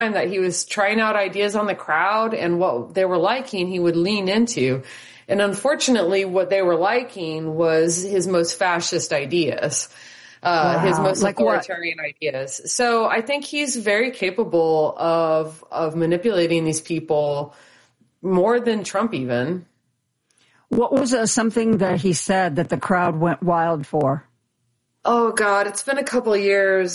time that he was trying out ideas on the crowd, and what they were liking, he would lean into. And unfortunately, what they were liking was his most fascist ideas, his most authoritarian ideas. So I think he's very capable of manipulating these people more than Trump even. What was something that he said that the crowd went wild for? Oh, God, it's been a couple of years.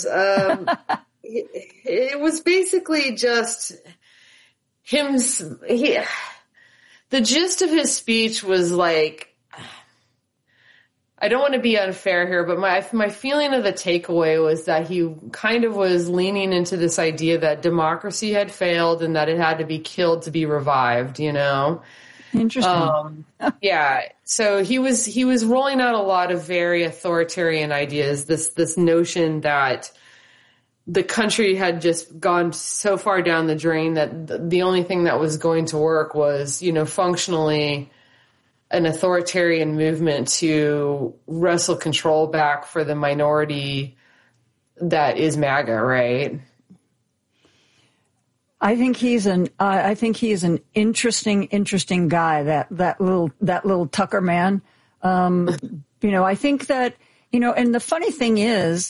It was basically just him. The gist of his speech was like, I don't want to be unfair here, but my feeling of the takeaway was that he kind of was leaning into this idea that democracy had failed and that it had to be killed to be revived, you know? Interesting. Yeah. So he was rolling out a lot of very authoritarian ideas. This notion that the country had just gone so far down the drain that the only thing that was going to work was, you know, functionally an authoritarian movement to wrestle control back for the minority that is MAGA, right? I think he is an interesting guy, that little Tucker man. You know, I think that, you know, and the funny thing is,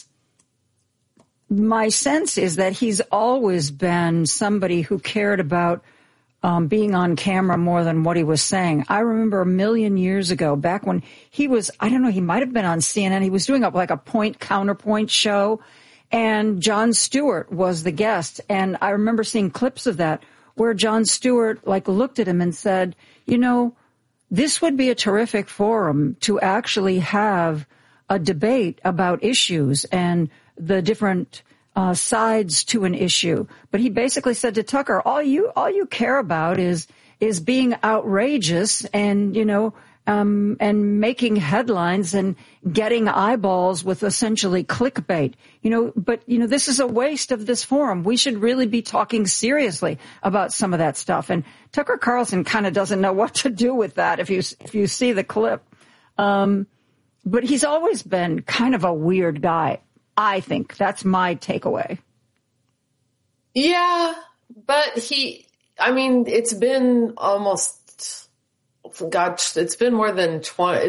my sense is that he's always been somebody who cared about being on camera more than what he was saying. I remember a million years ago, back when he was, I don't know, he might have been on CNN. He was doing like a point counterpoint show, and Jon Stewart was the guest. And I remember seeing clips of that where Jon Stewart like looked at him and said, you know, this would be a terrific forum to actually have a debate about issues and the different sides to an issue. But he basically said to Tucker, all you care about is being outrageous and, you know, and making headlines and getting eyeballs with essentially clickbait, you know, but, you know, this is a waste of this forum. We should really be talking seriously about some of that stuff. And Tucker Carlson kind of doesn't know what to do with that if you see the clip. But he's always been kind of a weird guy. I think that's my takeaway. Yeah, but it's been almost, it's been more than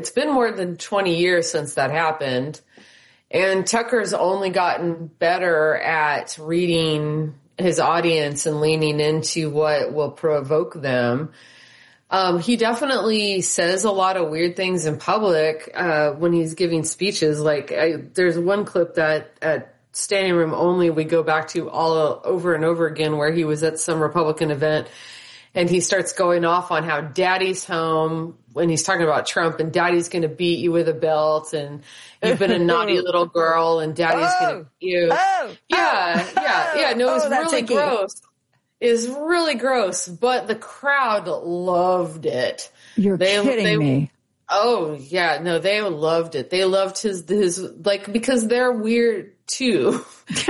20 years since that happened. And Tucker's only gotten better at reading his audience and leaning into what will provoke them. He definitely says a lot of weird things in public when he's giving speeches. Like there's one clip that at Standing Room Only we go back to all over and over again where he was at some Republican event and he starts going off on how daddy's home when he's talking about Trump and daddy's going to beat you with a belt and you've been a naughty little girl and daddy's going to beat you. Yeah. No, it was really gross. Is really gross, but the crowd loved it. You're kidding me. Oh yeah, no, they loved it. They loved his like, because they're weird too.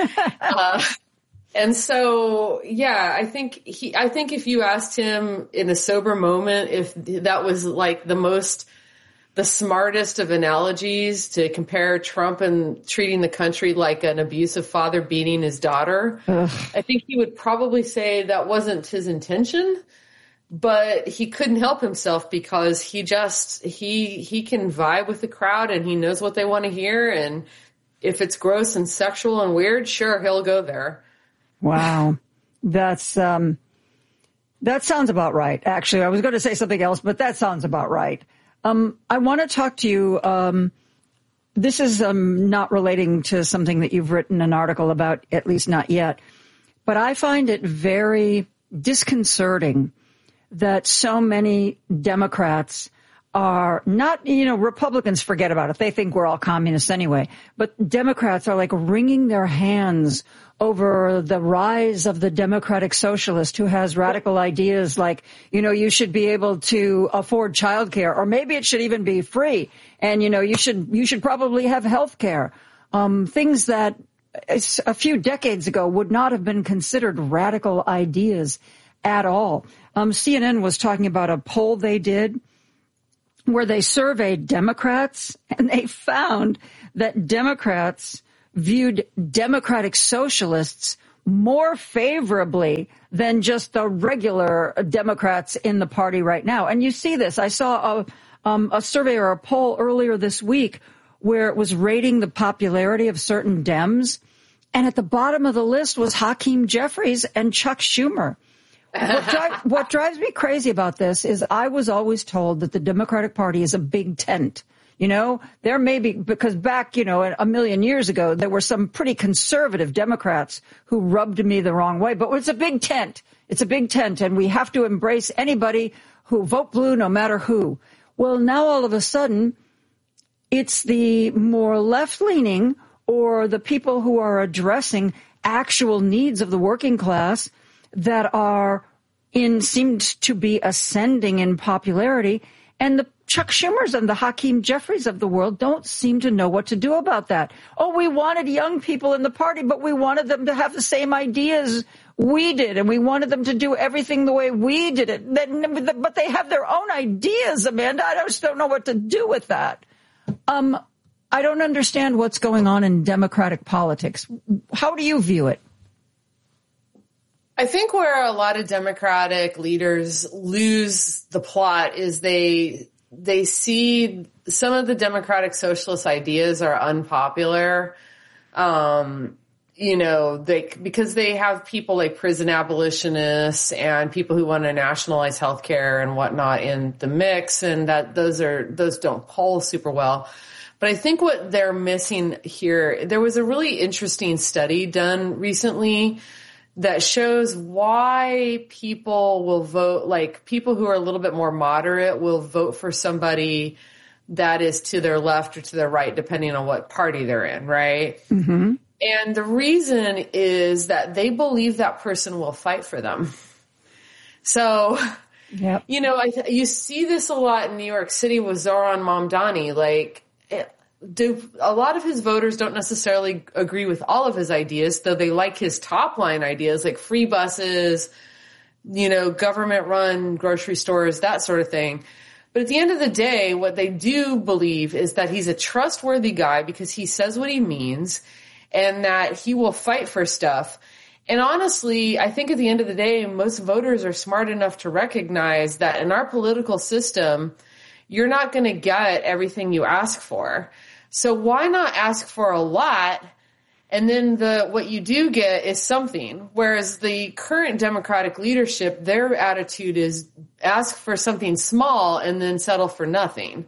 And so, yeah, I think if you asked him in a sober moment, if that was like the smartest of analogies to compare Trump and treating the country like an abusive father beating his daughter, I think he would probably say that wasn't his intention, but he couldn't help himself because he can vibe with the crowd and he knows what they want to hear. And if it's gross and sexual and weird, sure, he'll go there. Wow. That sounds about right. Actually, I was going to say something else, but that sounds about right. I want to talk to you. This is not relating to something that you've written an article about, at least not yet. But I find it very disconcerting that so many Democrats are not, you know, Republicans forget about it. They think we're all communists anyway. But Democrats are like wringing their hands over the rise of the democratic socialist who has radical ideas like, you know, you should be able to afford childcare, or maybe it should even be free. And, you know, you should probably have health care. Things that a few decades ago would not have been considered radical ideas at all. CNN was talking about a poll they did where they surveyed Democrats, and they found that Democrats viewed democratic socialists more favorably than just the regular Democrats in the party right now. And you see this. I saw a survey or a poll earlier this week where it was rating the popularity of certain Dems. And at the bottom of the list was Hakeem Jeffries and Chuck Schumer. What drives me crazy about this is I was always told that the Democratic Party is a big tent. You know, there may be, because back, a million years ago, there were some pretty conservative Democrats who rubbed me the wrong way. But it's a big tent. It's a big tent, and we have to embrace anybody who vote blue, no matter who. Well, now all of a sudden, it's the more left-leaning or the people who are addressing actual needs of the working class that seemed to be ascending in popularity. And the Chuck Schumers and the Hakeem Jeffries of the world don't seem to know what to do about that. Oh, we wanted young people in the party, but we wanted them to have the same ideas we did, and we wanted them to do everything the way we did it. But they have their own ideas, Amanda. I just don't know what to do with that. I don't understand what's going on in Democratic politics. How do you view it? I think where a lot of Democratic leaders lose the plot is they see some of the Democratic socialist ideas are unpopular. Because they have people like prison abolitionists and people who want to nationalize healthcare and whatnot in the mix, and that those don't poll super well. But I think what they're missing here, there was a really interesting study done recently that shows why people will vote, like people who are a little bit more moderate will vote for somebody that is to their left or to their right, depending on what party they're in, right? Mm-hmm. And the reason is that they believe that person will fight for them. So, yep. You see this a lot in New York City with Zohran Mamdani. Like, a lot of his voters don't necessarily agree with all of his ideas, though they like his top line ideas like free buses, government run grocery stores, that sort of thing. But at the end of the day, what they do believe is that he's a trustworthy guy because he says what he means and that he will fight for stuff. And honestly, I think at the end of the day, most voters are smart enough to recognize that in our political system, you're not going to get everything you ask for. So why not ask for a lot? And then what you do get is something. Whereas the current Democratic leadership, their attitude is ask for something small and then settle for nothing.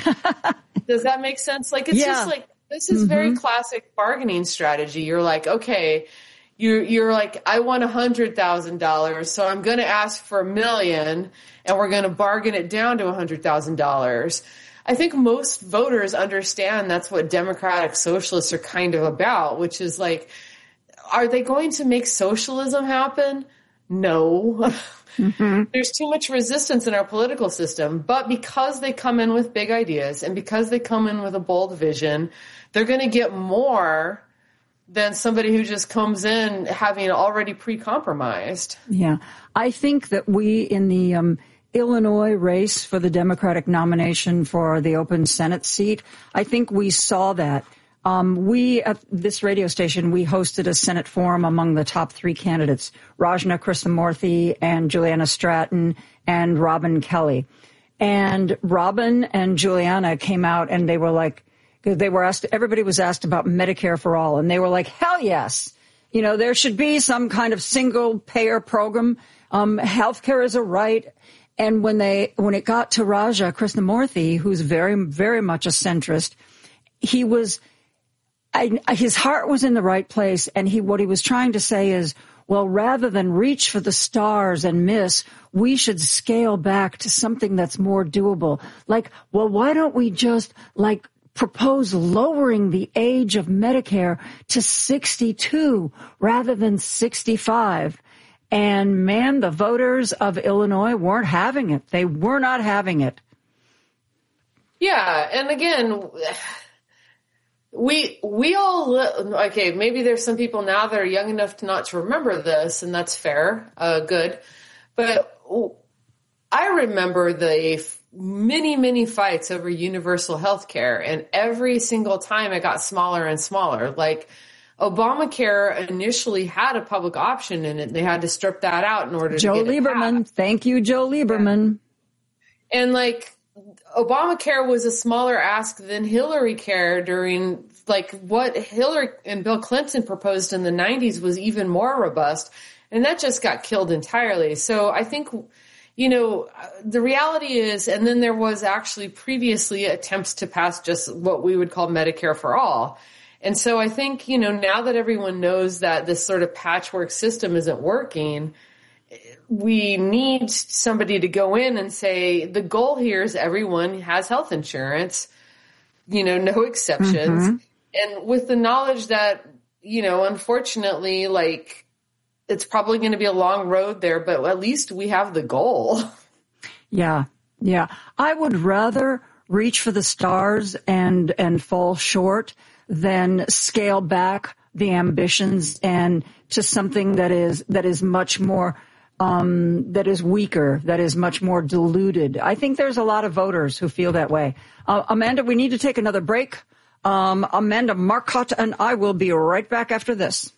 Does that make sense? Like, it's just like, this is very classic bargaining strategy. You're like, okay, you're like, I want $100,000, so I'm going to ask for $1 million, and we're going to bargain it down to $100,000. I think most voters understand that's what Democratic socialists are kind of about, which is like, are they going to make socialism happen? No. Mm-hmm. There's too much resistance in our political system. But because they come in with big ideas and because they come in with a bold vision, they're going to get more than somebody who just comes in having already pre-compromised. Yeah. I think that we in the Illinois race for the Democratic nomination for the open Senate seat, I think we saw that. We at this radio station, we hosted a Senate forum among the top 3 candidates, Rajna Krishnamurthy and Juliana Stratton and Robin Kelly. And Robin and Juliana came out and they were like, everybody was asked about Medicare for all, and they were like, hell yes. There should be some kind of single payer program. Healthcare is a right. And when it got to Raja Krishnamurthy, who's very, very much a centrist, his heart was in the right place. And what he was trying to say is, well, rather than reach for the stars and miss, we should scale back to something that's more doable. Like, well, why don't we just propose lowering the age of Medicare to 62 rather than 65? And man, the voters of Illinois weren't having it. They were not having it. Yeah. And again, we all, okay, maybe there's some people now that are young enough to not to remember this, and that's fair. Good. But I remember the many, many fights over universal health care, and every single time it got smaller and smaller. Like, Obamacare initially had a public option in it. They had to strip that out in order to get Lieberman. It passed. Thank you, Joe Lieberman. And like Obamacare was a smaller ask than Hillary Care during like what Hillary and Bill Clinton proposed in the 90s was even more robust. And that just got killed entirely. So I think, you know, the reality is, and then there was actually previously attempts to pass just what we would call Medicare for all. And so I think, you know, now that everyone knows that this sort of patchwork system isn't working, we need somebody to go in and say, the goal here is everyone has health insurance, you know, no exceptions. Mm-hmm. And with the knowledge that, you know, unfortunately, like, it's probably going to be a long road there, but at least we have the goal. Yeah. Yeah. I would rather reach for the stars and fall short than scale back the ambitions and to something that is much more, that is weaker, that is much more diluted. I think there's a lot of voters who feel that way. Amanda, we need to take another break. Amanda Marcotte and I will be right back after this.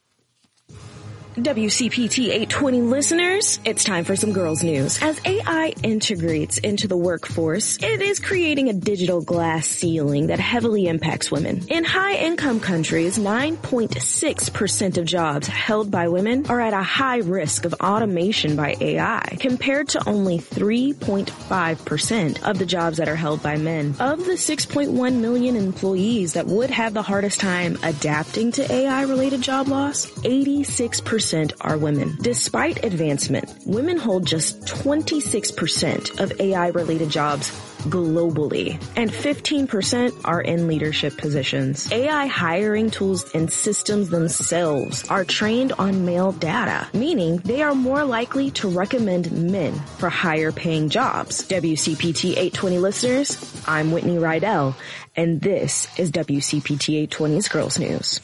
WCPT 820 listeners, it's time for some girls news. As AI integrates into the workforce, it is creating a digital glass ceiling that heavily impacts women. In high-income countries, 9.6% of jobs held by women are at a high risk of automation by AI, compared to only 3.5% of the jobs that are held by men. Of the 6.1 million employees that would have the hardest time adapting to AI-related job loss, 86% are women. Despite advancement, women hold just 26% of AI-related jobs globally, and 15% are in leadership positions. AI hiring tools and systems themselves are trained on male data, meaning they are more likely to recommend men for higher paying jobs. WCPT 820 listeners, I'm Whitney Rydell, and this is WCPT 820's Girls News.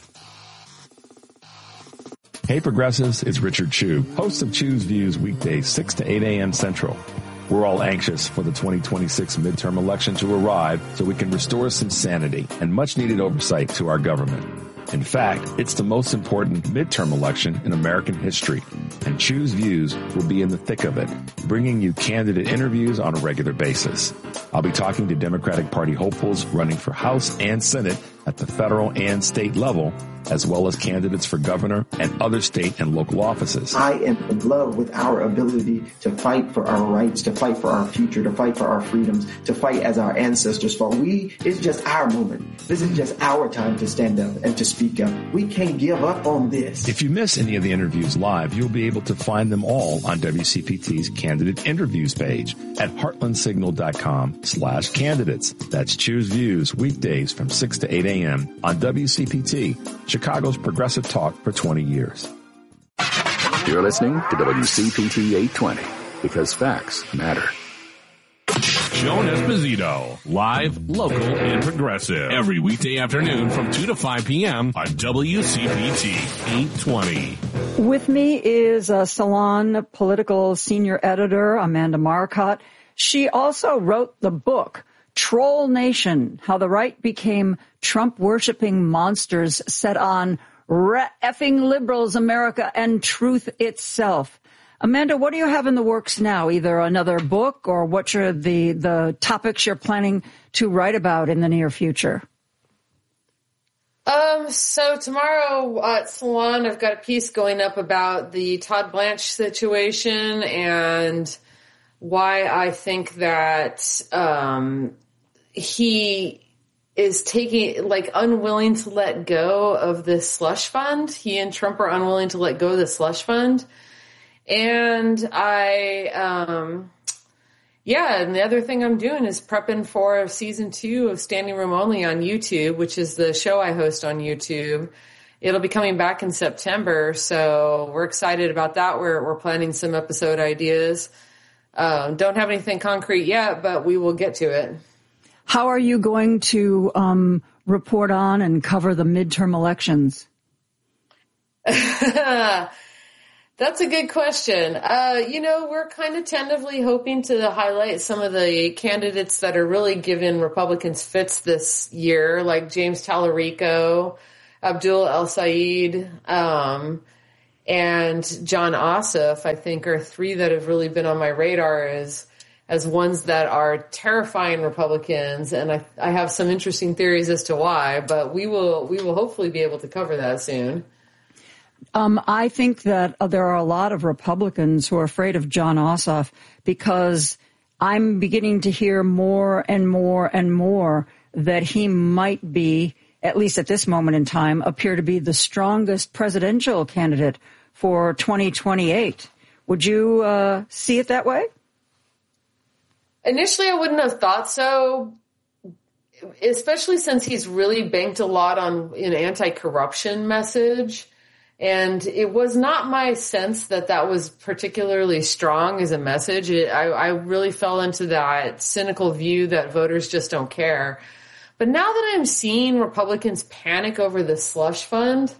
Hey Progressives, it's Richard Chu, host of Chu's Views weekdays 6 to 8 a.m. Central. We're all anxious for the 2026 midterm election to arrive so we can restore some sanity and much needed oversight to our government. In fact, it's the most important midterm election in American history, and Chu's Views will be in the thick of it, bringing you candidate interviews on a regular basis. I'll be talking to Democratic Party hopefuls running for House and Senate at the federal and state level, as well as candidates for governor and other state and local offices. I am in love with our ability to fight for our rights, to fight for our future, to fight for our freedoms, to fight as our ancestors fought. It's just our moment. This is just our time to stand up and to speak up. We can't give up on this. If you miss any of the interviews live, you'll be able to find them all on WCPT's candidate interviews page at heartlandsignal.com/candidates. That's Choose Views weekdays from 6 to 8 a.m. on WCPT, Chicago's progressive talk for 20 years. You're listening to WCPT 820 because facts matter. Joan Esposito, live, local, and progressive. Every weekday afternoon from 2 to 5 p.m. on WCPT 820. With me is Salon Political Senior Editor Amanda Marcotte. She also wrote the book, Troll Nation, How the Right Became Trump-Worshipping Monsters Set on Effing Liberals, America, and Truth Itself. Amanda, what do you have in the works now? Either another book or what are the topics you're planning to write about in the near future? So tomorrow at Salon, I've got a piece going up about the Todd Blanche situation and why I think that, he is unwilling to let go of this slush fund. He and Trump are unwilling to let go of the slush fund. And and the other thing I'm doing is prepping for season 2 of Standing Room Only on YouTube, which is the show I host on YouTube. It'll be coming back in September, so we're excited about that. We're planning some episode ideas. Don't have anything concrete yet, but we will get to it. How are you going to report on and cover the midterm elections? That's a good question. We're kind of tentatively hoping to highlight some of the candidates that are really giving Republicans fits this year, like James Tallarico, Abdul El-Sayed, and John Ossoff, I think, are three that have really been on my radar as ones that are terrifying Republicans. And I have some interesting theories as to why, but we will hopefully be able to cover that soon. I think that there are a lot of Republicans who are afraid of John Ossoff because I'm beginning to hear more and more and more that he might be, at least at this moment in time, appear to be the strongest presidential candidate for 2028. Would you see it that way? Initially, I wouldn't have thought so, especially since he's really banked a lot on an anti-corruption message. And it was not my sense that was particularly strong as a message. I really fell into that cynical view that voters just don't care. But now that I'm seeing Republicans panic over the slush fund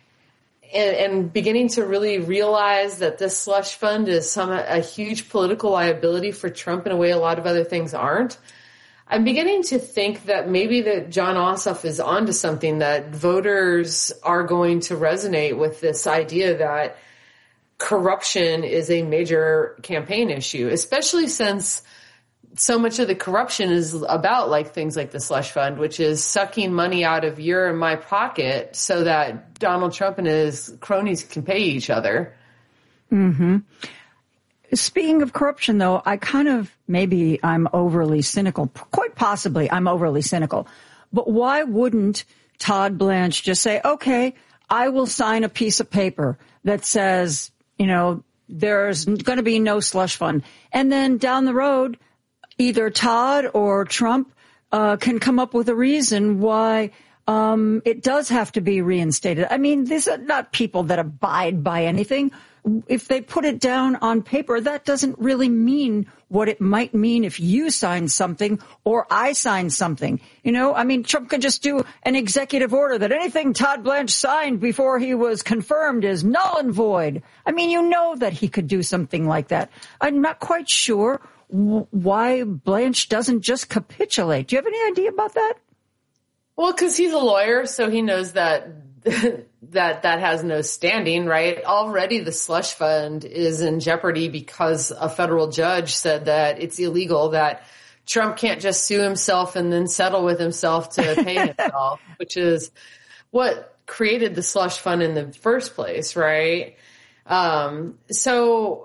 and beginning to really realize that this slush fund is a huge political liability for Trump in a way a lot of other things aren't, I'm beginning to think that maybe that John Ossoff is onto something, that voters are going to resonate with this idea that corruption is a major campaign issue, especially since so much of the corruption is about like things like the slush fund, which is sucking money out of your and my pocket so that Donald Trump and his cronies can pay each other. Mm-hmm. Speaking of corruption, though, maybe I'm overly cynical. Quite possibly I'm overly cynical. But why wouldn't Todd Blanche just say, okay, I will sign a piece of paper that says, there's going to be no slush fund. And then down the road, either Todd or Trump can come up with a reason why it does have to be reinstated. I mean, these are not people that abide by anything. If they put it down on paper, that doesn't really mean what it might mean if you sign something or I sign something. Trump could just do an executive order that anything Todd Blanche signed before he was confirmed is null and void. That he could do something like that. I'm not quite sure why Blanche doesn't just capitulate. Do you have any idea about that? Well, because he's a lawyer, so he knows that that has no standing, right? Already the slush fund is in jeopardy because a federal judge said that it's illegal, that Trump can't just sue himself and then settle with himself to pay himself, which is what created the slush fund in the first place, right? They're still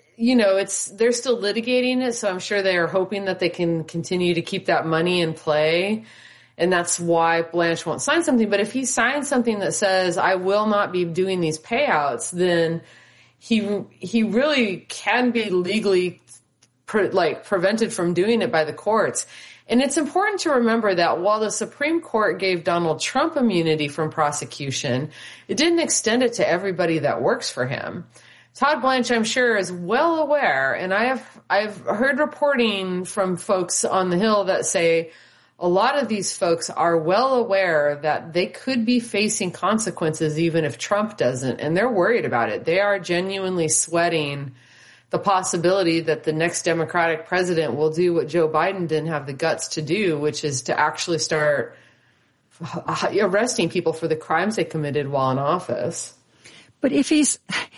litigating it, so I'm sure they are hoping that they can continue to keep that money in play. And that's why Blanche won't sign something. But if he signs something that says, I will not be doing these payouts, then he really can be legally prevented from doing it by the courts. And it's important to remember that while the Supreme Court gave Donald Trump immunity from prosecution, it didn't extend it to everybody that works for him. Todd Blanche, I'm sure, is well aware, and I've heard reporting from folks on the Hill that say a lot of these folks are well aware that they could be facing consequences even if Trump doesn't, and they're worried about it. They are genuinely sweating the possibility that the next Democratic president will do what Joe Biden didn't have the guts to do, which is to actually start arresting people for the crimes they committed while in office. But if he's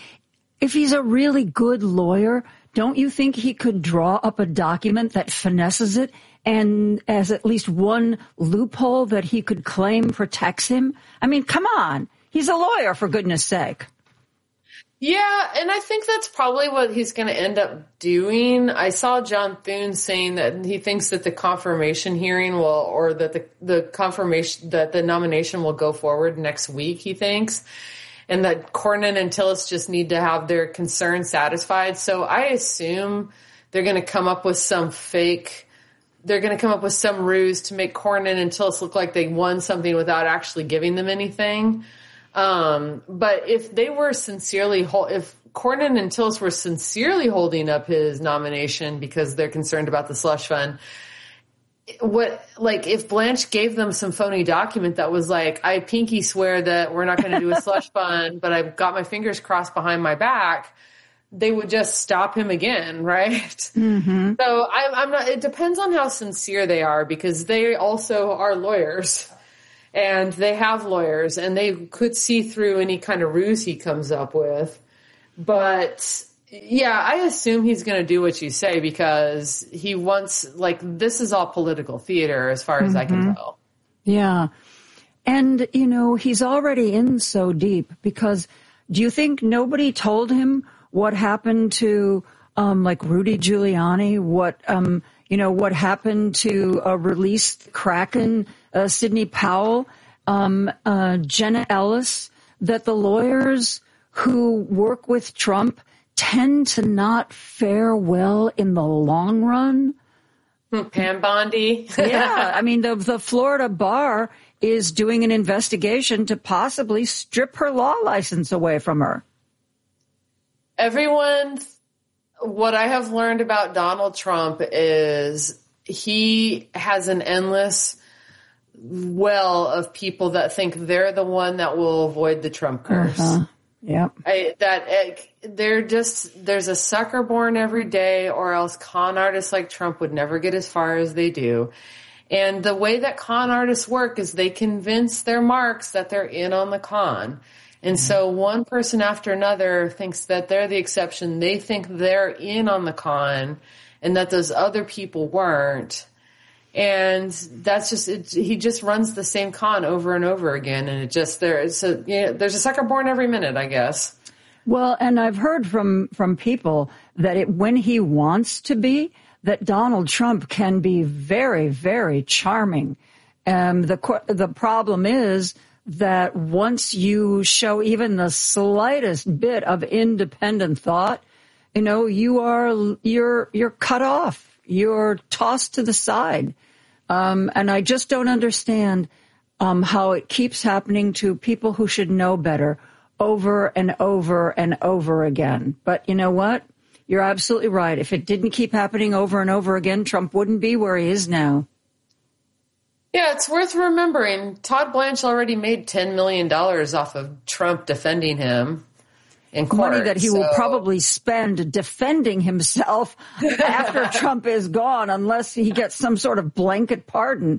a really good lawyer, don't you think he could draw up a document that finesses it and as at least one loophole that he could claim protects him? Come on. He's a lawyer, for goodness sake. Yeah, and I think that's probably what he's going to end up doing. I saw John Thune saying that he thinks that the confirmation hearing that the nomination will go forward next week, he thinks. And that Cornyn and Tillis just need to have their concerns satisfied. So I assume they're going to come up with some ruse to make Cornyn and Tillis look like they won something without actually giving them anything. But if Cornyn and Tillis were sincerely holding up his nomination because they're concerned about the slush fund, if Blanche gave them some phony document that was like, I pinky swear that we're not going to do a slush fund, but I've got my fingers crossed behind my back, they would just stop him again, right? Mm-hmm. So I'm not, it depends on how sincere they are, because they also are lawyers. And they have lawyers, and they could see through any kind of ruse he comes up with. But yeah, I assume he's going to do what you say, because he wants, like, this is all political theater as far as I can tell. Yeah. And, you know, he's already in so deep, because do you think nobody told him what happened to, like Rudy Giuliani, what happened to released Kraken, Sidney Powell, Jenna Ellis, that the lawyers who work with Trump tend to not fare well in the long run? Pam Bondi. Yeah, I mean, the Florida bar is doing an investigation to possibly strip her law license away from her. What I have learned about Donald Trump is he has an endless well of people that think they're the one that will avoid the Trump curse. Yep. There's a sucker born every day, or else con artists like Trump would never get as far as they do. And the way that con artists work is they convince their marks that they're in on the con. And so one person after another thinks that they're the exception. They think they're in on the con and that those other people weren't. And that's just it. He just runs the same con over and over again. And there's a sucker born every minute, I guess. Well, and I've heard from people that when he wants to be, that Donald Trump can be very, very charming. The problem is that once you show even the slightest bit of independent thought, you know, you're cut off. You're tossed to the side. And I just don't understand how it keeps happening to people who should know better over and over and over again. But you know what? You're absolutely right. If it didn't keep happening over and over again, Trump wouldn't be where he is now. Yeah, it's worth remembering. Todd Blanche already made $10 million off of Trump defending him in court. Money that he will probably spend defending himself after Trump is gone, unless he gets some sort of blanket pardon.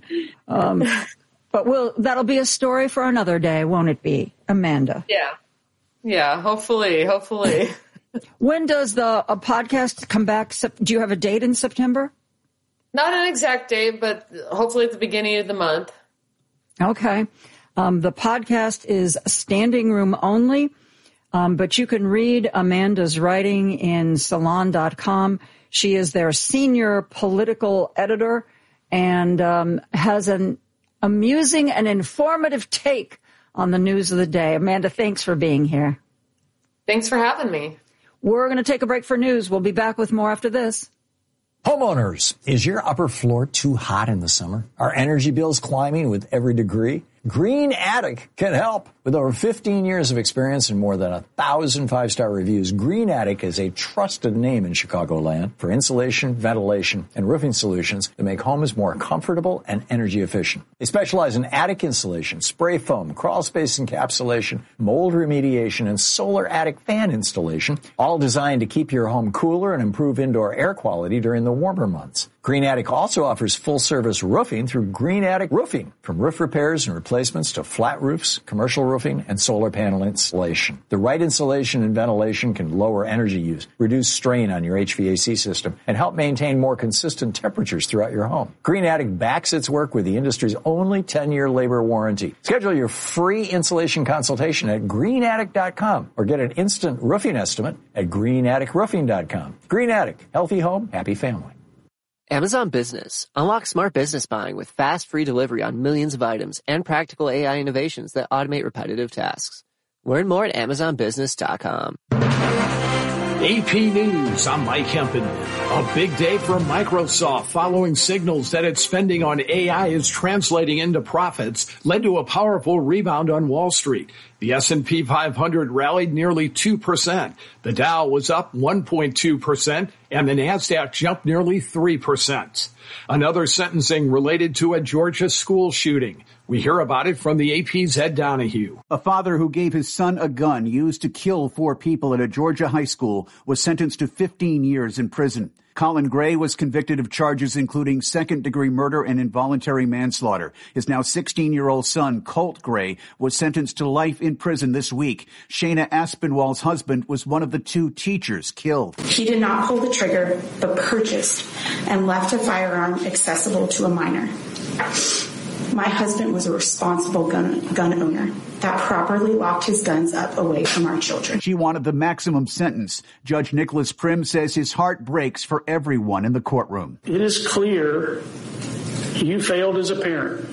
But that'll be a story for another day, won't it be, Amanda? Yeah, hopefully. When does the podcast come back? Do you have a date in September? Not an exact date, but hopefully at the beginning of the month. Okay. The podcast is standing room only, but you can read Amanda's writing in salon.com. She is their senior political editor and has an amusing and informative take on the news of the day. Amanda, thanks for being here. Thanks for having me. We're going to take a break for news. We'll be back with more after this. Homeowners, is your upper floor too hot in the summer? Are energy bills climbing with every degree? Green Attic can help. With over 15 years of experience and more than 1,000 five-star reviews, Green Attic is a trusted name in Chicagoland for insulation, ventilation, and roofing solutions that make homes more comfortable and energy efficient. They specialize in attic insulation, spray foam, crawl space encapsulation, mold remediation, and solar attic fan installation, all designed to keep your home cooler and improve indoor air quality during the warmer months. Green Attic also offers full-service roofing through Green Attic Roofing, from roof repairs and replacements to flat roofs, commercial roofing, and solar panel installation. The right insulation and ventilation can lower energy use, reduce strain on your HVAC system, and help maintain more consistent temperatures throughout your home. Green Attic backs its work with the industry's only 10-year labor warranty. Schedule your free insulation consultation at greenattic.com or get an instant roofing estimate at greenatticroofing.com. Green Attic, healthy home, happy family. Amazon Business. Unlock smart business buying with fast, free delivery on millions of items and practical AI innovations that automate repetitive tasks. Learn more at amazonbusiness.com. AP News, I'm Mike Hempen. A big day for Microsoft following signals that its spending on AI is translating into profits led to a powerful rebound on Wall Street. The S&P 500 rallied nearly 2%. The Dow was up 1.2%, and the Nasdaq jumped nearly 3%. Another sentencing related to a Georgia school shooting. We hear about it from the AP's Ed Donahue. A father who gave his son a gun used to kill 4 people at a Georgia high school was sentenced to 15 years in prison. Colin Gray was convicted of charges including second-degree murder and involuntary manslaughter. His now 16-year-old son, Colt Gray, was sentenced to life in prison this week. Shayna Aspinwall's husband was one of the 2 teachers killed. He did not pull the trigger, but purchased and left a firearm accessible to a minor. My husband was a responsible gun owner that properly locked his guns up away from our children. She wanted the maximum sentence. Judge Nicholas Prim says his heart breaks for everyone in the courtroom. It is clear you failed as a parent.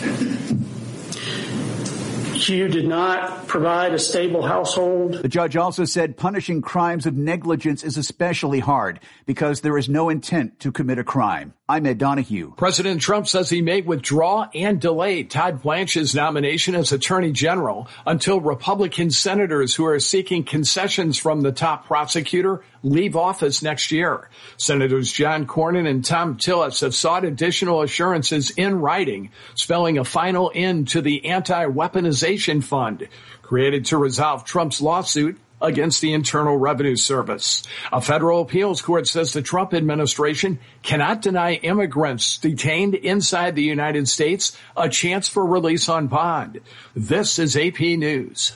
You did not provide a stable household. The judge also said punishing crimes of negligence is especially hard because there is no intent to commit a crime. I'm Ed Donahue. President Trump says he may withdraw and delay Todd Blanche's nomination as Attorney General until Republican senators who are seeking concessions from the top prosecutor leave office next year. Senators John Cornyn and Tom Tillis have sought additional assurances in writing, spelling a final end to the anti-weaponization fund created to resolve Trump's lawsuit against the Internal Revenue Service. A federal appeals court says the Trump administration cannot deny immigrants detained inside the United States a chance for release on bond. This is AP News.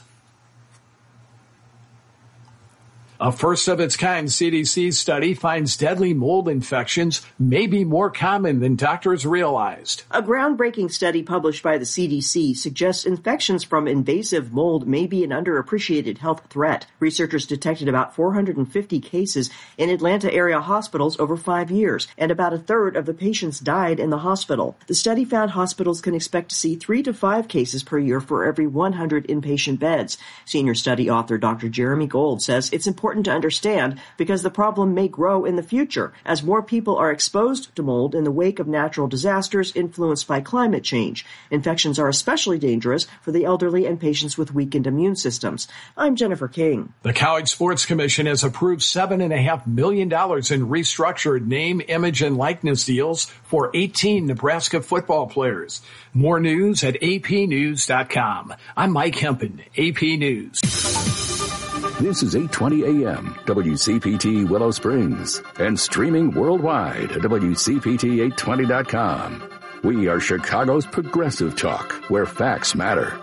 A first-of-its-kind CDC study finds deadly mold infections may be more common than doctors realized. A groundbreaking study published by the CDC suggests infections from invasive mold may be an underappreciated health threat. Researchers detected about 450 cases in Atlanta area hospitals over 5 years, and about a third of the patients died in the hospital. The study found hospitals can expect to see 3 to 5 cases per year for every 100 inpatient beds. Senior study author Dr. Jeremy Gold says it's important to understand because the problem may grow in the future as more people are exposed to mold in the wake of natural disasters influenced by climate change. Infections are especially dangerous for the elderly and patients with weakened immune systems. I'm Jennifer King. The College Sports Commission has approved $7.5 million in restructured name, image, and likeness deals for 18 Nebraska football players. More news at apnews.com. I'm Mike Hempen, AP News. This is 820 AM, WCPT Willow Springs, and streaming worldwide at WCPT820.com. We are Chicago's progressive talk, where facts matter.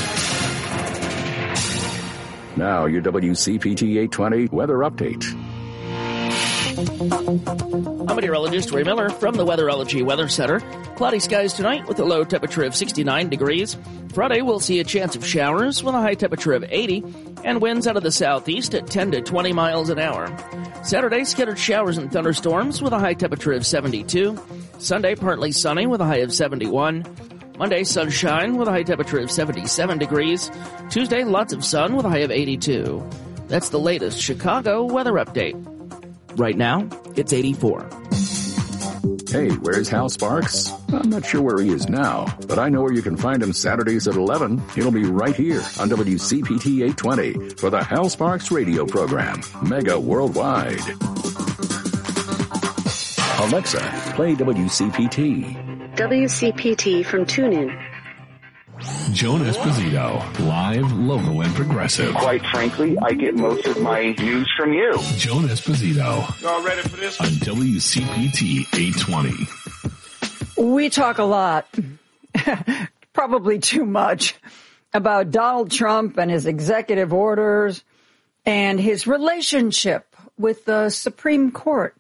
Now, your WCPT 820 weather update. I'm meteorologist Ray Miller from the Weatherology Weather Center. Cloudy skies tonight with a low temperature of 69 degrees. Friday, we'll see a chance of showers with a high temperature of 80 and winds out of the southeast at 10 to 20 miles an hour. Saturday, scattered showers and thunderstorms with a high temperature of 72. Sunday, partly sunny with a high of 71. Monday, sunshine with a high temperature of 77 degrees. Tuesday, lots of sun with a high of 82. That's the latest Chicago weather update. Right now, it's 84. Hey, where's Hal Sparks? I'm not sure where he is now, but I know where you can find him Saturdays at 11. He'll be right here on WCPT 820 for the Hal Sparks radio program, Mega Worldwide. Alexa, play WCPT. WCPT from TuneIn. Joan Esposito, live, local, and progressive. Quite frankly, I get most of my news from you. Joan Esposito. Y'all ready for this? On WCPT 820. We talk a lot, probably too much, about Donald Trump and his executive orders and his relationship with the Supreme Court,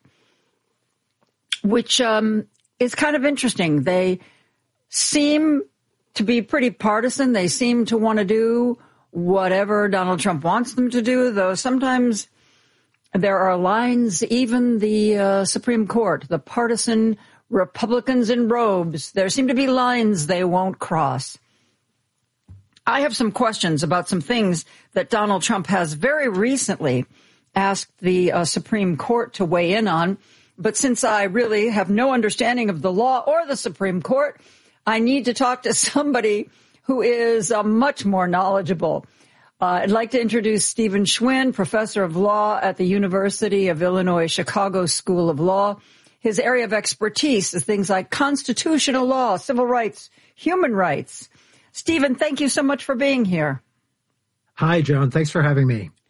which is kind of interesting. They seem to be pretty partisan. They seem to want to do whatever Donald Trump wants them to do, though sometimes there are lines, even the Supreme Court, the partisan Republicans in robes, there seem to be lines they won't cross. I have some questions about some things that Donald Trump has very recently asked the Supreme Court to weigh in on, but since I really have no understanding of the law or the Supreme Court, I need to talk to somebody who is much more knowledgeable. I'd like to introduce Stephen Schwinn, professor of law at the University of Illinois Chicago School of Law. His area of expertise is things like constitutional law, civil rights, human rights. Stephen, thank you so much for being here. Hi, Joan. Thanks for having me.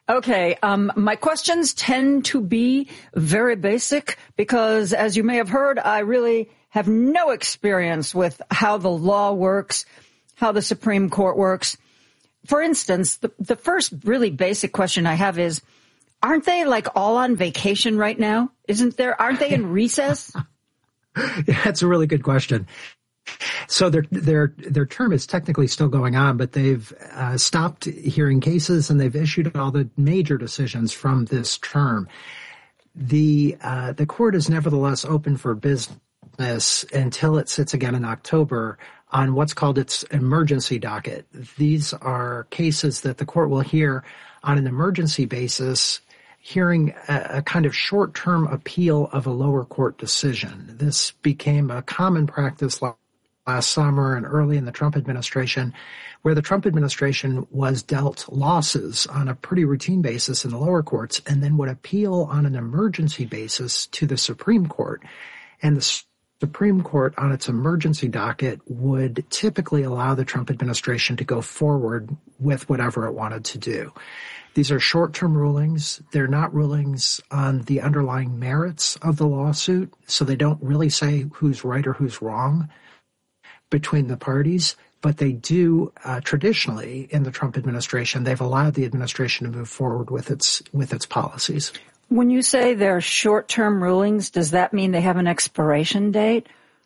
Okay, my questions tend to be very basic because, as you may have heard, I really have no experience with how the law works, how the Supreme Court works. For instance, the first really basic question I have is, aren't they like all on vacation right now? Aren't they in recess? Yeah, that's a really good question. So their term is technically still going on, but they've stopped hearing cases and they've issued all the major decisions from this term. The court is nevertheless open for business until it sits again in October on what's called its emergency docket. These are cases that the court will hear on an emergency basis, hearing a kind of short-term appeal of a lower court decision. This became a common practice last summer and early in the Trump administration, where the Trump administration was dealt losses on a pretty routine basis in the lower courts and then would appeal on an emergency basis to the Supreme Court. And the Supreme Court on its emergency docket would typically allow the Trump administration to go forward with whatever it wanted to do. These are short-term rulings. They're not rulings on the underlying merits of the lawsuit, so they don't really say who's right or who's wrong between the parties, but they do traditionally in the Trump administration, they've allowed the administration to move forward with its policies. When you say they're short-term rulings, does that mean they have an expiration date?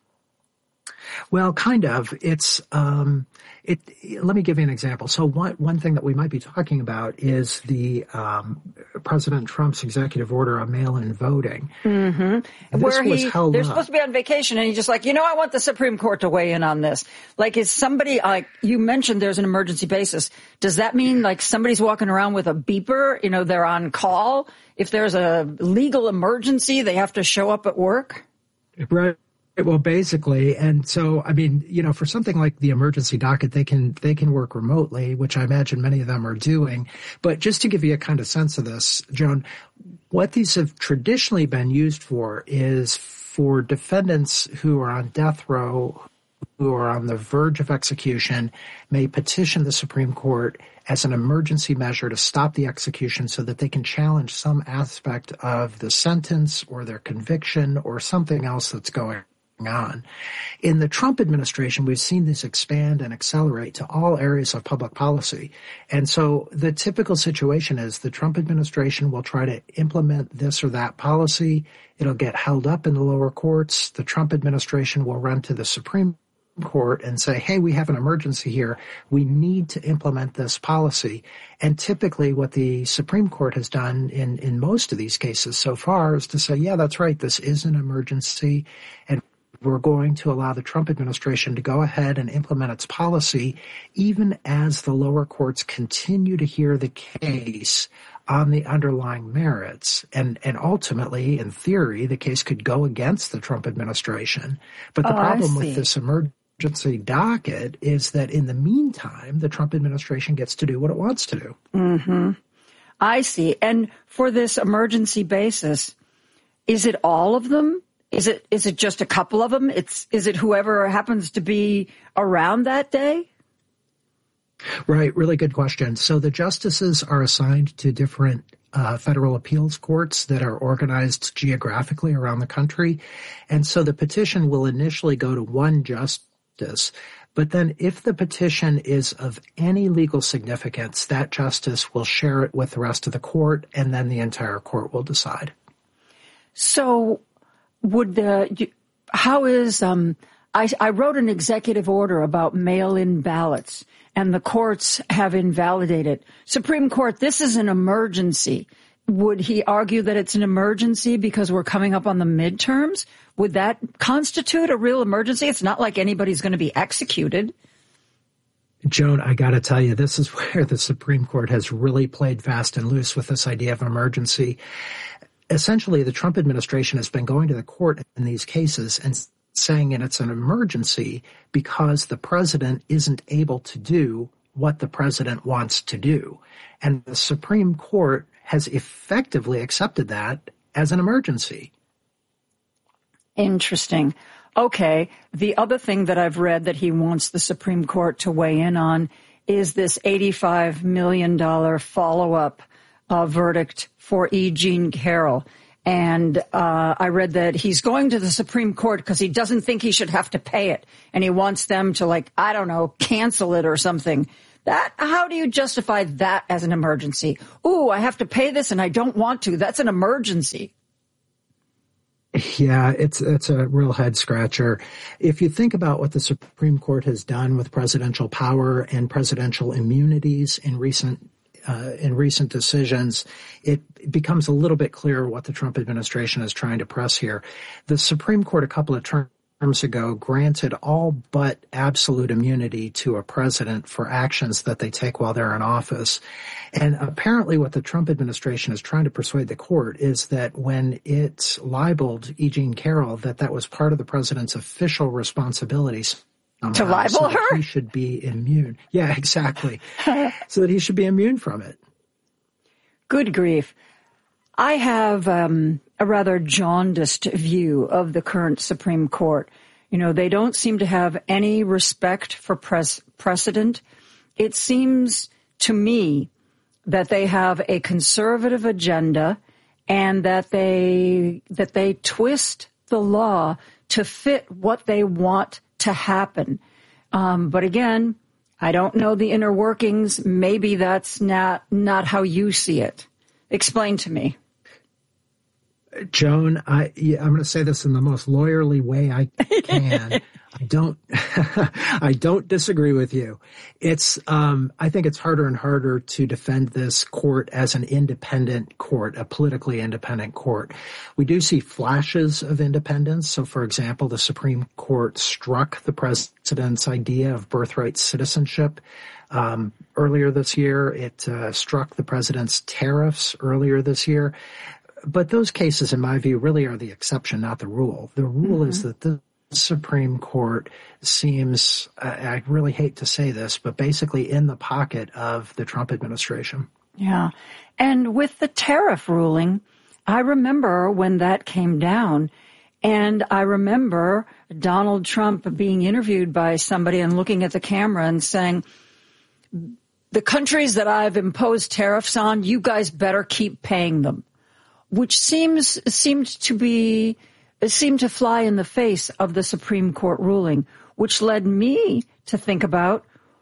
Well, kind of. It's let me give you an example. So one thing that we might be talking about is the President Trump's executive order on mail-in voting. Mm-hmm. Where they're supposed to be on vacation, and he's just like, I want the Supreme Court to weigh in on this. Like, is somebody, like you mentioned, there's an emergency basis. Does that mean like somebody's walking around with a beeper? They're on call. If there's a legal emergency, they have to show up at work? Right. Well, basically, and so, for something like the emergency docket, they can work remotely, which I imagine many of them are doing. But just to give you a kind of sense of this, Joan, what these have traditionally been used for is for defendants who are on death row, who are on the verge of execution, may petition the Supreme Court as an emergency measure to stop the execution so that they can challenge some aspect of the sentence or their conviction or something else that's going on. In the Trump administration, we've seen this expand and accelerate to all areas of public policy. And so the typical situation is the Trump administration will try to implement this or that policy. It'll get held up in the lower courts. The Trump administration will run to the Supreme Court and say, hey, we have an emergency here. We need to implement this policy. And typically what the Supreme Court has done in most of these cases so far is to say, yeah, that's right. This is an emergency. And we're going to allow the Trump administration to go ahead and implement its policy, even as the lower courts continue to hear the case on the underlying merits. And ultimately, in theory, the case could go against the Trump administration. But the problem with this emergency docket is that in the meantime, the Trump administration gets to do what it wants to do. Mm-hmm. I see. And for this emergency basis, is it all of them? Is it just a couple of them? Is it whoever happens to be around that day? Right. Really good question. So the justices are assigned to different federal appeals courts that are organized geographically around the country. And so the petition will initially go to one justice. But then if the petition is of any legal significance, that justice will share it with the rest of the court, and then the entire court will decide. So I wrote an executive order about mail-in ballots, and the courts have invalidated. Supreme Court, this is an emergency. Would he argue that it's an emergency because we're coming up on the midterms? Would that constitute a real emergency? It's not like anybody's going to be executed. Joan, I got to tell you, this is where the Supreme Court has really played fast and loose with this idea of emergency. Essentially, the Trump administration has been going to the court in these cases and saying that it's an emergency because the president isn't able to do what the president wants to do. And the Supreme Court has effectively accepted that as an emergency. Interesting. Okay. The other thing that I've read that he wants the Supreme Court to weigh in on is this $85 million follow-up verdict for E. Jean Carroll. And I read that he's going to the Supreme Court because he doesn't think he should have to pay it. And he wants them to, like, I don't know, cancel it or something. How do you justify that as an emergency? Ooh, I have to pay this and I don't want to. That's an emergency. Yeah, it's a real head scratcher. If you think about what the Supreme Court has done with presidential power and presidential immunities in recent decisions, it becomes a little bit clearer what the Trump administration is trying to press here. The Supreme Court a couple of terms ago granted all but absolute immunity to a president for actions that they take while they're in office. And apparently what the Trump administration is trying to persuade the court is that when it libeled E. Jean Carroll, that was part of the president's official responsibilities. To libel her? He should be immune. Yeah, exactly. So that he should be immune from it. Good grief. I have a rather jaundiced view of the current Supreme Court. You know, they don't seem to have any respect for precedent. It seems to me that they have a conservative agenda and that they twist the law to fit what they want to happen. But again, I don't know the inner workings. Maybe that's not how you see it. Explain to me. Joan, I'm going to say this in the most lawyerly way I can. I don't disagree with you. I think it's harder and harder to defend this court as an independent court, a politically independent court. We do see flashes of independence. So, for example, the Supreme Court struck the president's idea of birthright citizenship. Earlier this year, it struck the president's tariffs earlier this year. But those cases, in my view, really are the exception, not the rule. The rule is that the Supreme Court seems, I really hate to say this, but basically in the pocket of the Trump administration. Yeah. And with the tariff ruling, I remember when that came down, and I remember Donald Trump being interviewed by somebody and looking at the camera and saying, the countries that I've imposed tariffs on, you guys better keep paying them. Which seemed to fly in the face of the Supreme Court ruling, which led me to think about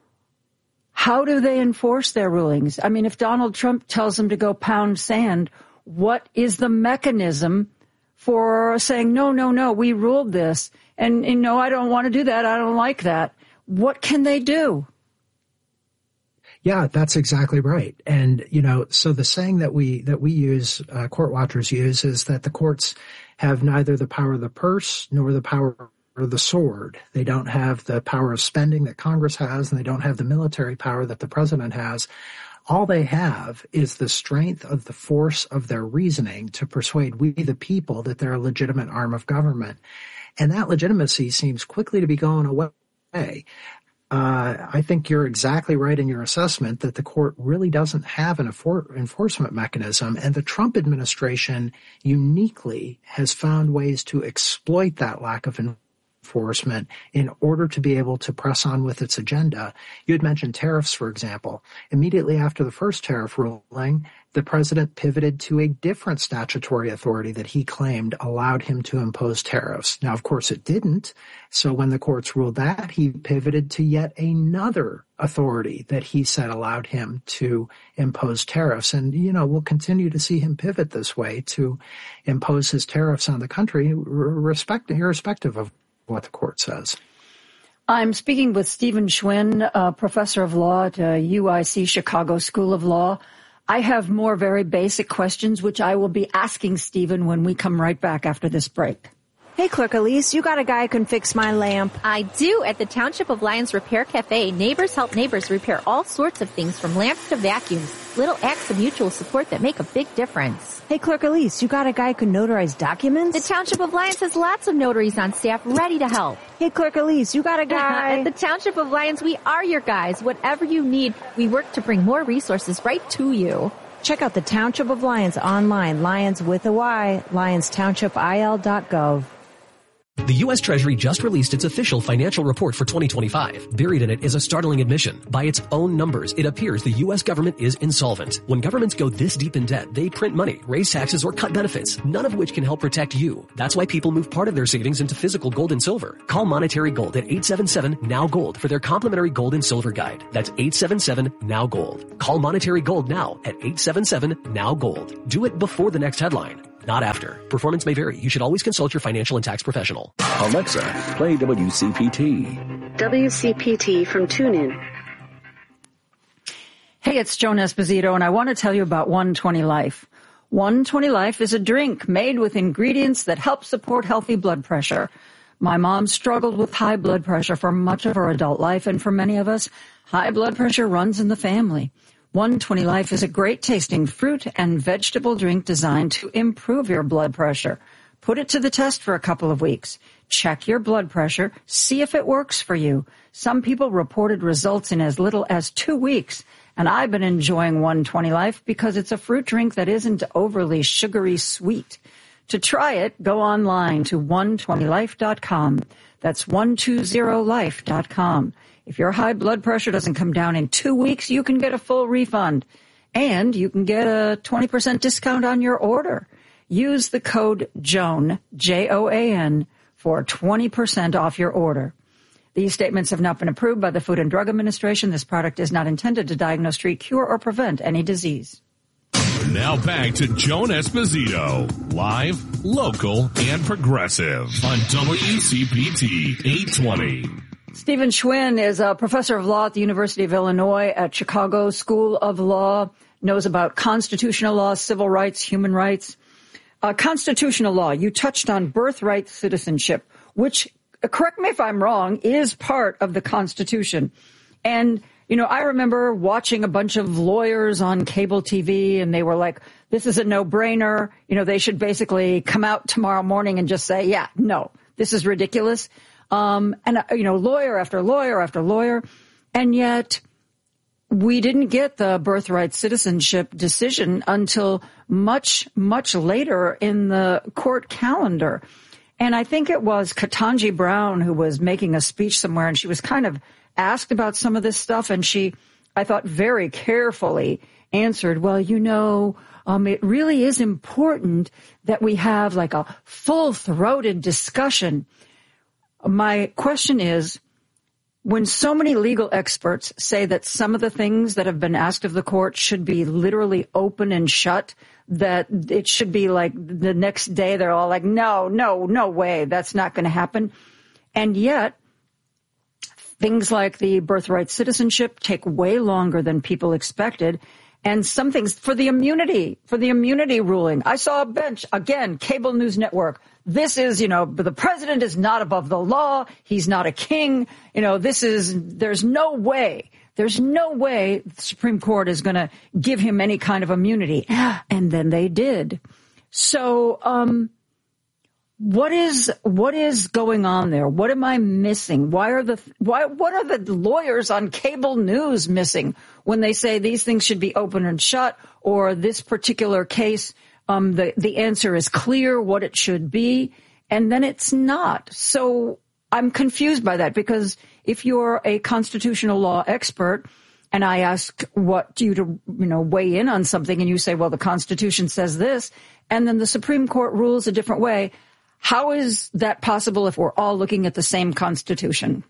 how do they enforce their rulings? I mean, if Donald Trump tells them to go pound sand, what is the mechanism for saying, no, we ruled this, and no, I don't want to do that, I don't like that. What can they do? Yeah, that's exactly right. And, so the saying that we use, court watchers use, is that the courts have neither the power of the purse nor the power of the sword. They don't have the power of spending that Congress has, and they don't have the military power that the president has. All they have is the strength of the force of their reasoning to persuade we, the people, that they're a legitimate arm of government. And that legitimacy seems quickly to be going away. I think you're exactly right in your assessment that the court really doesn't have an enforcement mechanism, and the Trump administration uniquely has found ways to exploit that lack of enforcement in order to be able to press on with its agenda. You had mentioned tariffs, for example. Immediately after the first tariff ruling, the president pivoted to a different statutory authority that he claimed allowed him to impose tariffs. Now, of course, it didn't. So when the courts ruled that, he pivoted to yet another authority that he said allowed him to impose tariffs. And, we'll continue to see him pivot this way to impose his tariffs on the country, irrespective of what the court says. I'm speaking with Stephen Schwinn, professor of law at UIC Chicago School of Law. I have more very basic questions, which I will be asking Stephen when we come right back after this break. Hey, Clerk Elise, you got a guy who can fix my lamp. I do. At the Township of Lyons Repair Cafe, neighbors help neighbors repair all sorts of things from lamps to vacuums. Little acts of mutual support that make a big difference. Hey, Clerk Elise, you got a guy who can notarize documents? The Township of Lyons has lots of notaries on staff ready to help. Hey, Clerk Elise, you got a guy? At the Township of Lyons, we are your guys. Whatever you need, we work to bring more resources right to you. Check out the Township of Lyons online, Lyons with a Y, lyonstownshipil.gov. The U.S. Treasury just released its official financial report for 2025. Buried in it is a startling admission. By its own numbers, it appears the U.S. government is insolvent. When governments go this deep in debt, they print money, raise taxes, or cut benefits, none of which can help protect you. That's why people move part of their savings into physical gold and silver. Call Monetary Gold at 877-NOW-GOLD for their complimentary gold and silver guide. That's 877-NOW-GOLD. Call Monetary Gold now at 877-NOW-GOLD. Do it before the next headline, not after. Performance may vary. You should always consult your financial and tax professional. Alexa, play WCPT. WCPT from TuneIn. Hey, it's Joan Esposito, and I want to tell you about 120 Life. 120 Life is a drink made with ingredients that help support healthy blood pressure. My mom struggled with high blood pressure for much of her adult life, and for many of us, high blood pressure runs in the family. 120 Life is a great-tasting fruit and vegetable drink designed to improve your blood pressure. Put it to the test for a couple of weeks. Check your blood pressure. See if it works for you. Some people reported results in as little as 2 weeks, and I've been enjoying 120 Life because it's a fruit drink that isn't overly sugary sweet. To try it, go online to 120life.com. That's 120life.com. If your high blood pressure doesn't come down in 2 weeks, you can get a full refund. And you can get a 20% discount on your order. Use the code JOAN, J-O-A-N, for 20% off your order. These statements have not been approved by the Food and Drug Administration. This product is not intended to diagnose, treat, cure, or prevent any disease. Now back to Joan Esposito, live, local, and progressive on WCPT 820. Stephen Schwinn is a professor of law at the University of Illinois at Chicago School of Law, knows about constitutional law, civil rights, human rights. Constitutional law, you touched on birthright citizenship, which, correct me if I'm wrong, is part of the Constitution. And, you know, I remember watching a bunch of lawyers on cable TV, and they were like, this is a no-brainer. You know, they should basically come out tomorrow morning and just say, yeah, no, this is ridiculous. And, you know, lawyer after lawyer after lawyer. And yet we didn't get the birthright citizenship decision until much, much later in the court calendar. And I think it was Ketanji Brown who was making a speech somewhere, and she was kind of asked about some of this stuff. And she, I thought, very carefully answered, well, you know, it really is important that we have like a full-throated discussion. My question is, when so many legal experts say that some of the things that have been asked of the court should be literally open and shut, that it should be like the next day they're all like, no way, that's not going to happen. And yet, things like the birthright citizenship take way longer than people expected. And some things for the immunity ruling. I saw a bench, again, cable news network. This is, you know, the president is not above the law. He's not a king. You know, there's no way the Supreme Court is going to give him any kind of immunity. And then they did. So, what is going on there? What am I missing? What are the lawyers on cable news missing when they say these things should be open and shut, or this particular case, the answer is clear what it should be, and then it's not. So I'm confused by that, because if you're a constitutional law expert and I ask you to weigh in on something, and you say, well, the Constitution says this, and then the Supreme Court rules a different way, how is that possible if we're all looking at the same Constitution?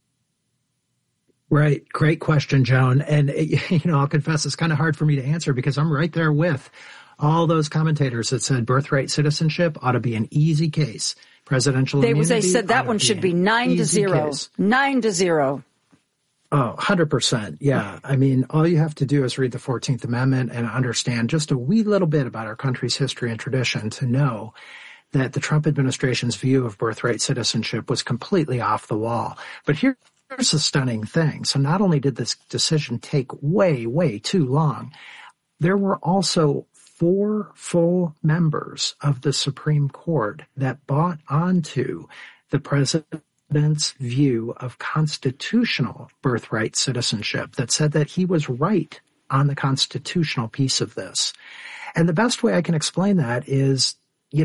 Right. Great question, Joan. And, I'll confess it's kind of hard for me to answer, because I'm right there with all those commentators that said birthright citizenship ought to be an easy case. Presidential immunity. They said that one should be 9-0. 9-0. Oh, 100%. Yeah. I mean, all you have to do is read the 14th Amendment and understand just a wee little bit about our country's history and tradition to know that the Trump administration's view of birthright citizenship was completely off the wall. But here's the stunning thing. So not only did this decision take way, way too long, there were also 4 full members of the Supreme Court that bought onto the president's view of constitutional birthright citizenship, that said that he was right on the constitutional piece of this. And the best way I can explain that is,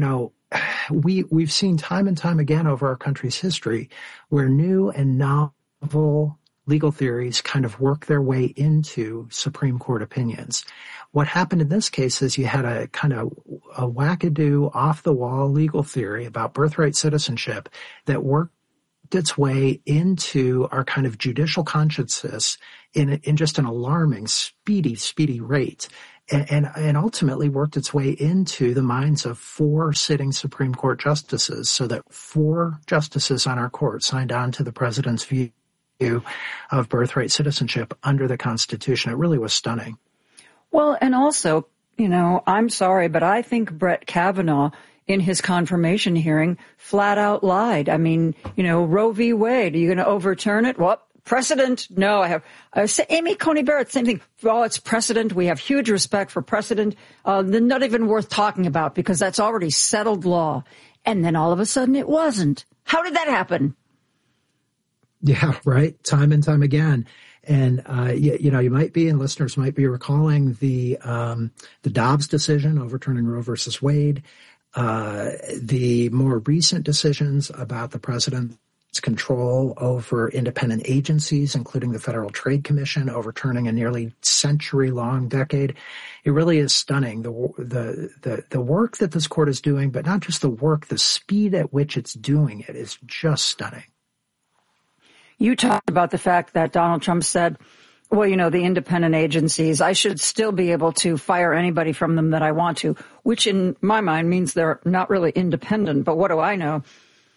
we've seen time and time again over our country's history where new and novel legal theories kind of work their way into Supreme Court opinions. What happened in this case is you had a kind of a wackadoo, off-the-wall legal theory about birthright citizenship that worked its way into our kind of judicial consciousness in just an alarming, speedy rate. And ultimately worked its way into the minds of 4 sitting Supreme Court justices, so that 4 justices on our court signed on to the president's view of birthright citizenship under the Constitution. It really was stunning. Well, and also, I'm sorry, but I think Brett Kavanaugh in his confirmation hearing flat out lied. I mean, Roe v. Wade, are you going to overturn it? What? Precedent? No, I have. Amy Coney Barrett, same thing. Oh, it's precedent. We have huge respect for precedent. Not even worth talking about because that's already settled law. And then all of a sudden it wasn't. How did that happen? Yeah, right. Time and time again. And, you might be, and listeners might be recalling the Dobbs decision overturning Roe versus Wade, the more recent decisions about the president's control over independent agencies, including the Federal Trade Commission, overturning a nearly century-long decade. It really is stunning, the work that this court is doing, but not just the work, the speed at which it's doing it is just stunning. You talked about the fact that Donald Trump said, well, the independent agencies, I should still be able to fire anybody from them that I want to, which in my mind means they're not really independent, but what do I know?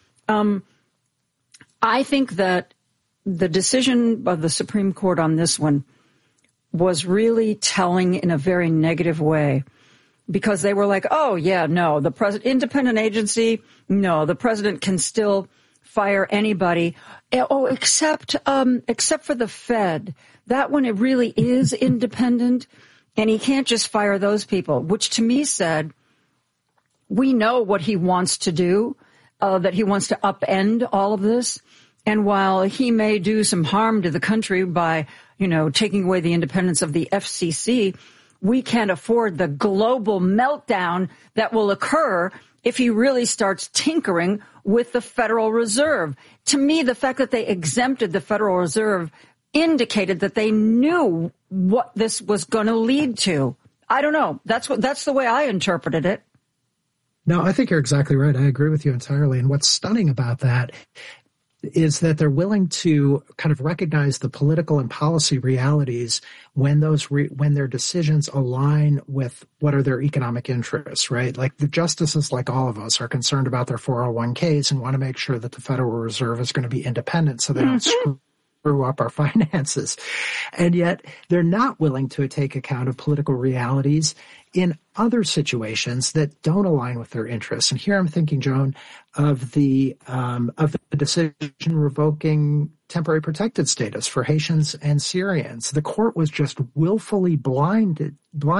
I think that the decision of the Supreme Court on this one was really telling in a very negative way, because they were like, oh, yeah, no, independent agency, no, the president can still fire anybody. Oh, except for the Fed. That one, it really is independent, and he can't just fire those people, which to me said, we know what he wants to do, that he wants to upend all of this. And while he may do some harm to the country by, taking away the independence of the FCC, we can't afford the global meltdown that will occur if he really starts tinkering with the Federal Reserve. To me, the fact that they exempted the Federal Reserve indicated that they knew what this was going to lead to. I don't know. That's the way I interpreted it. No, I think you're exactly right. I agree with you entirely. And what's stunning about that is that they're willing to kind of recognize the political and policy realities when their decisions align with what are their economic interests, right? Like the justices, like all of us, are concerned about their 401ks and want to make sure that the Federal Reserve is going to be independent so they don't screw up our finances. And yet they're not willing to take account of political realities in other situations that don't align with their interests. And here I'm thinking, Joan, of the decision revoking temporary protected status for Haitians and Syrians. The court was just willfully blindful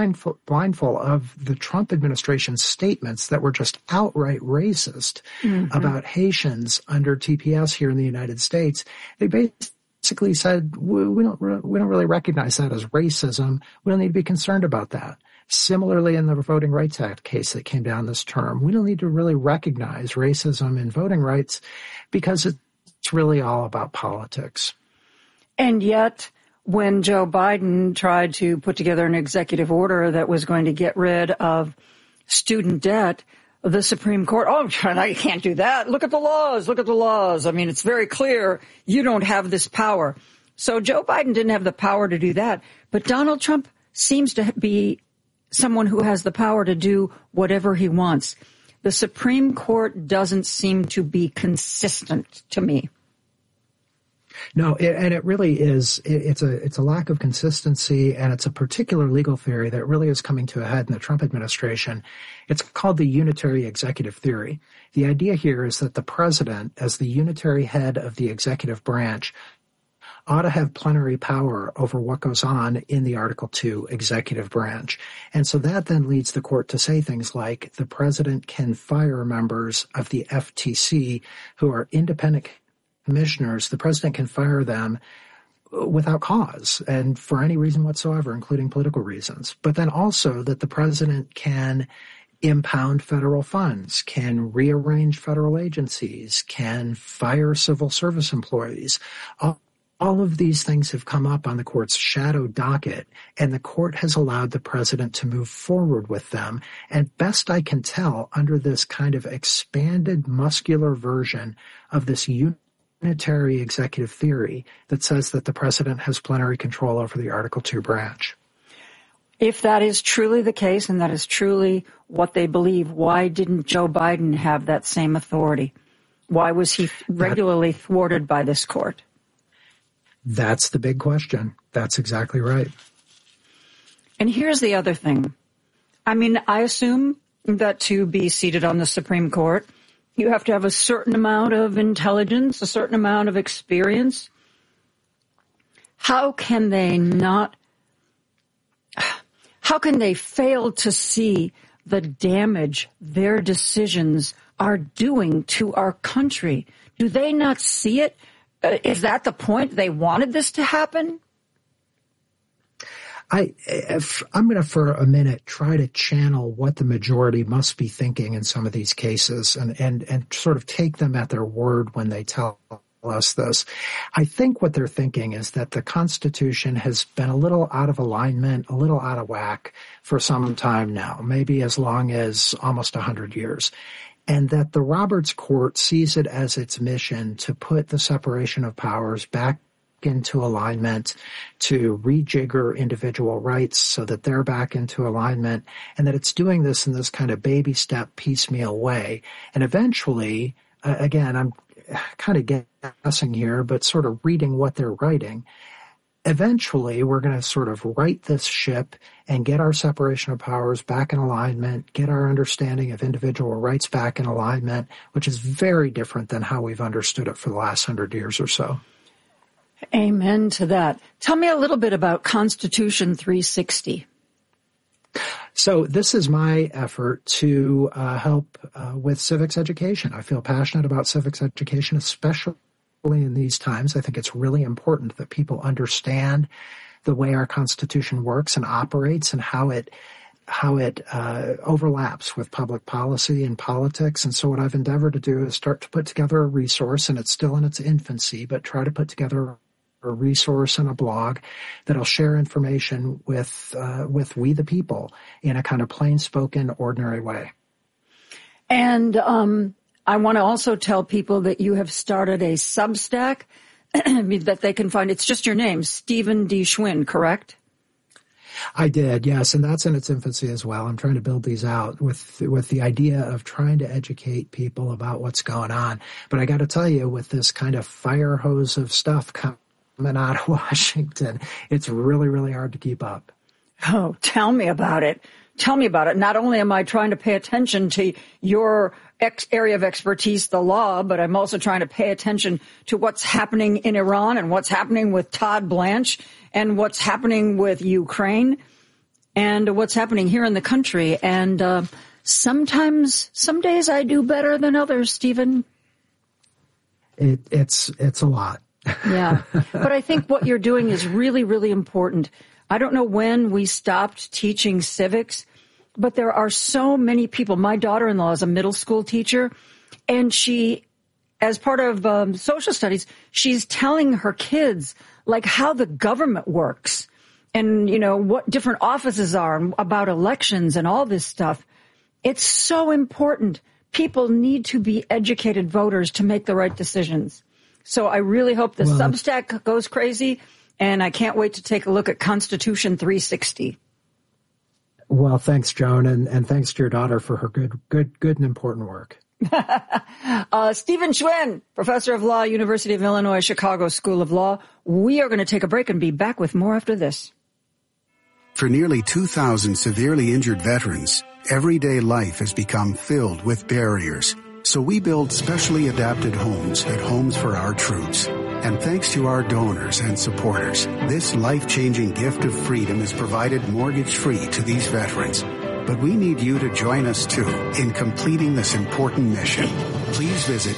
of the Trump administration's statements that were just outright racist about Haitians under TPS here in the United States. They basically said, we don't really recognize that as racism. We don't need to be concerned about that. Similarly, in the Voting Rights Act case that came down this term, we don't need to really recognize racism in voting rights because it's really all about politics. And yet, when Joe Biden tried to put together an executive order that was going to get rid of student debt, the Supreme Court, I can't do that. Look at the laws. I mean, it's very clear you don't have this power. So Joe Biden didn't have the power to do that. But Donald Trump seems to be someone who has the power to do whatever he wants. The Supreme Court doesn't seem to be consistent to me. No, and it really is. It's a lack of consistency, and it's a particular legal theory that really is coming to a head in the Trump administration. It's called the unitary executive theory. The idea here is that the president, as the unitary head of the executive branch, ought to have plenary power over what goes on in the Article 2 executive branch. And so that then leads the court to say things like the president can fire members of the FTC who are independent commissioners. The president can fire them without cause and for any reason whatsoever, including political reasons. But then also that the president can impound federal funds, can rearrange federal agencies, can fire civil service employees. All of these things have come up on the court's shadow docket, and the court has allowed the president to move forward with them. And best I can tell, under this kind of expanded muscular version of this unitary executive theory that says that the president has plenary control over the Article II branch. If that is truly the case, and that is truly what they believe, why didn't Joe Biden have that same authority? Why was he regularly thwarted by this court? That's the big question. That's exactly right. And here's the other thing. I mean, I assume that to be seated on the Supreme Court, you have to have a certain amount of intelligence, a certain amount of experience. How can they fail to see the damage their decisions are doing to our country? Do they not see it? Is that the point? They wanted this to happen? I'm going to, for a minute, try to channel what the majority must be thinking in some of these cases and sort of take them at their word when they tell us this. I think what they're thinking is that the Constitution has been a little out of alignment, a little out of whack for some time now, maybe as long as almost 100 years. And that the Roberts Court sees it as its mission to put the separation of powers back into alignment, to rejigger individual rights so that they're back into alignment, and that it's doing this in this kind of baby step, piecemeal way. And eventually, again, I'm kind of guessing here, but sort of reading what they're writing, eventually we're going to sort of right this ship and get our separation of powers back in alignment, get our understanding of individual rights back in alignment, which is very different than how we've understood it for the last 100 years or so. Amen to that. Tell me a little bit about Constitution 360. So this is my effort to help with civics education. I feel passionate about civics education, especially in these times. I think it's really important that people understand the way our Constitution works and operates and how it overlaps with public policy and politics. And so what I've endeavored to do is start to put together a resource, and it's still in its infancy, but try to put together a resource and a blog that'll share information with we the people in a kind of plain-spoken, ordinary way. And I want to also tell people that you have started a Substack that they can find. It's just your name, Stephen D. Schwinn, correct? I did, yes, and that's in its infancy as well. I'm trying to build these out with the idea of trying to educate people about what's going on. But I got to tell you, with this kind of fire hose of stuff coming out of Washington, it's really, really hard to keep up. Oh, tell me about it. Tell me about it. Not only am I trying to pay attention to your area of expertise, the law, but I'm also trying to pay attention to what's happening in Iran and what's happening with Todd Blanche and what's happening with Ukraine and what's happening here in the country. And some days I do better than others, Stephen. It's a lot. Yeah. But I think what you're doing is really, really important. I don't know when we stopped teaching civics, but there are so many people. My daughter-in-law is a middle school teacher, and she, as part of social studies, she's telling her kids, like, how the government works and, you know, what different offices are and about elections and all this stuff. It's so important. People need to be educated voters to make the right decisions. So I really hope the Substack goes crazy, and I can't wait to take a look at Constitution 360. Well, thanks, Joan, and thanks to your daughter for her good and important work. Stephen Schwinn, professor of law, University of Illinois, Chicago School of Law. We are going to take a break and be back with more after this. For nearly 2,000 severely injured veterans, everyday life has become filled with barriers. So we build specially adapted homes at Homes for Our Troops. And thanks to our donors and supporters, this life-changing gift of freedom is provided mortgage-free to these veterans. But we need you to join us, too, in completing this important mission. Please visit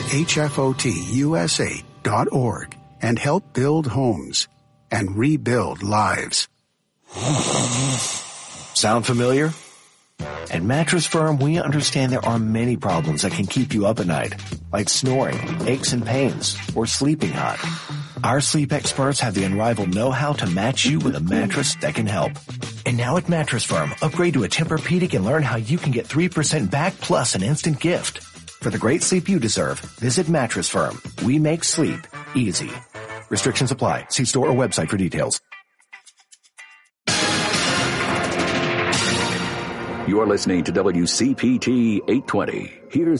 hfotusa.org and help build homes and rebuild lives. Sound familiar? At Mattress Firm, we understand there are many problems that can keep you up at night, like snoring, aches and pains, or sleeping hot. Our sleep experts have the unrivaled know-how to match you with a mattress that can help. And now at Mattress Firm, upgrade to a Tempur-Pedic and learn how you can get 3% back plus an instant gift. For the great sleep you deserve, visit Mattress Firm. We make sleep easy. Restrictions apply. See store or website for details. You're listening to WCPT 820. Here's